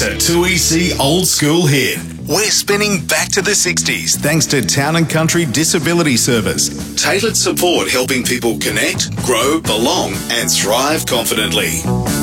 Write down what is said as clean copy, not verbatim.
a 2EC old school hit. We're spinning back to the 60s thanks to Town and Country Disability Service. Tailored support helping people connect, grow, belong and thrive confidently.